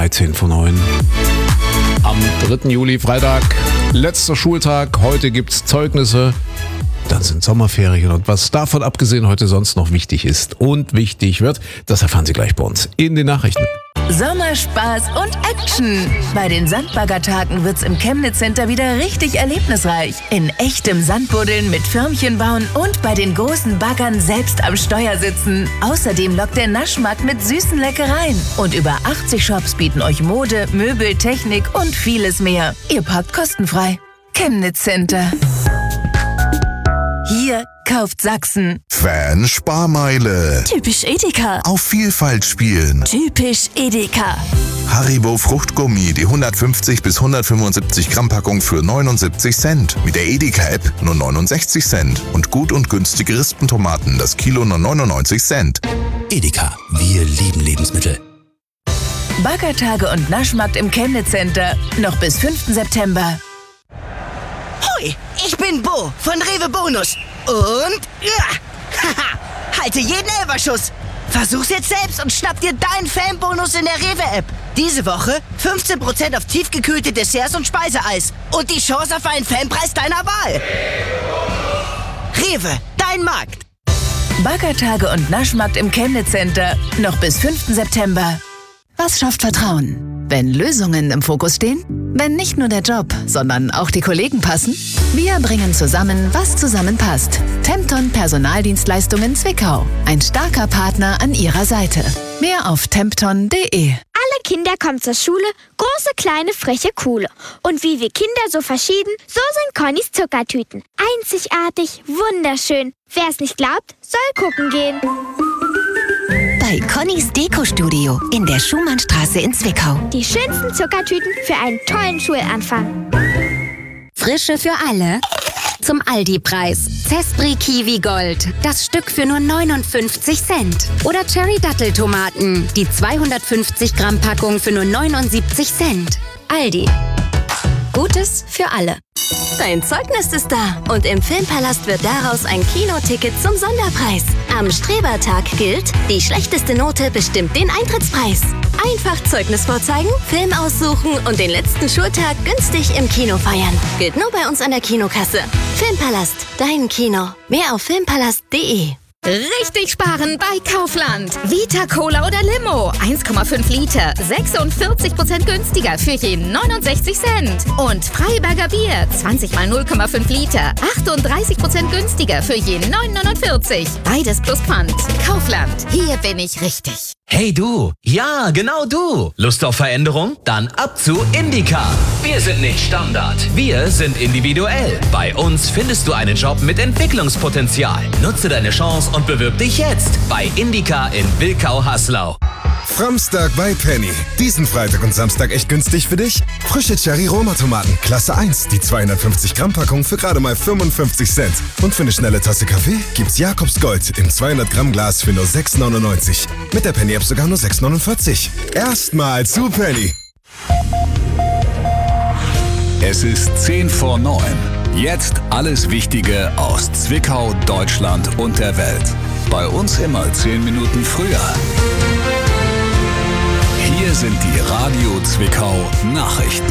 13 vor 9. Am 3. Juli, Freitag, letzter Schultag. Heute gibt's Zeugnisse. Dann sind Sommerferien und was davon abgesehen heute sonst noch wichtig ist und wichtig wird, das erfahren Sie gleich bei uns in den Nachrichten. Sommerspaß und Action. Bei den Sandbaggertagen wird's im Chemnitz Center wieder richtig erlebnisreich. In echtem Sandbuddeln mit Förmchen bauen und bei den großen Baggern selbst am Steuer sitzen. Außerdem lockt der Naschmarkt mit süßen Leckereien. Und über 80 Shops bieten euch Mode, Möbel, Technik und vieles mehr. Ihr parkt kostenfrei. Chemnitz Center. Hier kauft Sachsen. Fan-Sparmeile. Typisch Edeka. Auf Vielfalt spielen. Typisch Edeka. Haribo Fruchtgummi, die 150 bis 175 Gramm Packung für 79 Cent. Mit der Edeka-App nur 69 Cent. Und gut und günstige Rispentomaten, das Kilo nur 99 Cent. Edeka, wir lieben Lebensmittel. Baggertage und Naschmarkt im Chemnitz Center. Noch bis 5. September. Hoi, ich bin Bo von Rewe Bonus. Und halte jeden Elberschuss. Versuch's jetzt selbst und schnapp dir deinen Fanbonus in der Rewe-App. Diese Woche 15% auf tiefgekühlte Desserts und Speiseeis. Und die Chance auf einen Fanpreis deiner Wahl. Rewe, dein Markt. Baggertage und Naschmarkt im Chemnitz Center. Noch bis 5. September. Was schafft Vertrauen? Wenn Lösungen im Fokus stehen? Wenn nicht nur der Job, sondern auch die Kollegen passen? Wir bringen zusammen, was zusammenpasst. Tempton Personaldienstleistungen Zwickau. Ein starker Partner an Ihrer Seite. Mehr auf tempton.de. Alle Kinder kommen zur Schule, große, kleine, freche, coole. Und wie wir Kinder so verschieden, so sind Connys Zuckertüten. Einzigartig, wunderschön. Wer es nicht glaubt, soll gucken gehen. Bei Connys Deko-Studio in der Schumannstraße in Zwickau. Die schönsten Zuckertüten für einen tollen Schulanfang. Frische für alle. Zum Aldi-Preis. Zespri Kiwi Gold. Das Stück für nur 59 Cent. Oder Cherry Datteltomaten. Die 250 Gramm Packung für nur 79 Cent. Aldi. Gutes für alle. Dein Zeugnis ist da und im Filmpalast wird daraus ein Kinoticket zum Sonderpreis. Am Strebertag gilt, die schlechteste Note bestimmt den Eintrittspreis. Einfach Zeugnis vorzeigen, Film aussuchen und den letzten Schultag günstig im Kino feiern. Gilt nur bei uns an der Kinokasse. Filmpalast, dein Kino. Mehr auf filmpalast.de. Richtig sparen bei Kaufland. Vita Cola oder Limo. 1,5 Liter. 46% günstiger für je 69 Cent. Und Freiberger Bier. 20 mal 0,5 Liter. 38% günstiger für je 9,49. Beides plus Pfand. Kaufland. Hier bin ich richtig. Hey du, ja, genau du. Lust auf Veränderung? Dann ab zu Indica. Wir sind nicht Standard, wir sind individuell. Bei uns findest du einen Job mit Entwicklungspotenzial. Nutze deine Chance und bewirb dich jetzt bei Indica in Wilkau-Haslau. Framstag bei Penny. Diesen Freitag und Samstag echt günstig für dich? Frische Cherry-Roma-Tomaten, Klasse 1, die 250 Gramm Packung für gerade mal 55 Cent. Und für eine schnelle Tasse Kaffee gibt's Jakobs Gold im 200 Gramm Glas für nur 6,99. Mit der Penny-App sogar nur 6,49. Erstmal zu Penny. Es ist 10 vor 9. Jetzt alles Wichtige aus Zwickau, Deutschland und der Welt. Bei uns immer 10 Minuten früher. Hier sind die Radio Zwickau Nachrichten.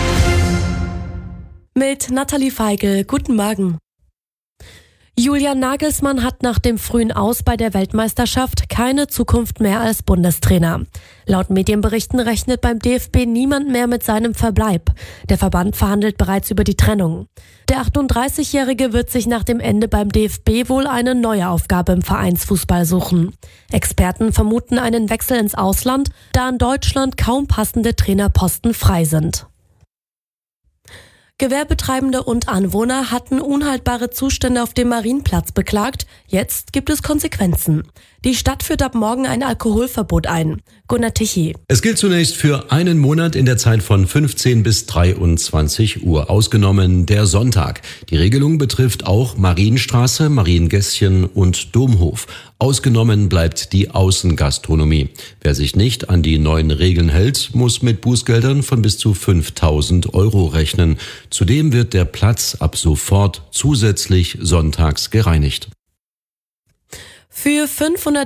Mit Nathalie Feigl, guten Morgen. Julian Nagelsmann hat nach dem frühen Aus bei der Weltmeisterschaft keine Zukunft mehr als Bundestrainer. Laut Medienberichten rechnet beim DFB niemand mehr mit seinem Verbleib. Der Verband verhandelt bereits über die Trennung. Der 38-Jährige wird sich nach dem Ende beim DFB wohl eine neue Aufgabe im Vereinsfußball suchen. Experten vermuten einen Wechsel ins Ausland, da in Deutschland kaum passende Trainerposten frei sind. Gewerbetreibende und Anwohner hatten unhaltbare Zustände auf dem Marienplatz beklagt. Jetzt gibt es Konsequenzen. Die Stadt führt ab morgen ein Alkoholverbot ein. Gunnar Tichy. Es gilt zunächst für einen Monat in der Zeit von 15 bis 23 Uhr, ausgenommen der Sonntag. Die Regelung betrifft auch Marienstraße, Mariengässchen und Domhof. Ausgenommen bleibt die Außengastronomie. Wer sich nicht an die neuen Regeln hält, muss mit Bußgeldern von bis zu 5.000 € rechnen. Zudem wird der Platz ab sofort zusätzlich sonntags gereinigt. Für 500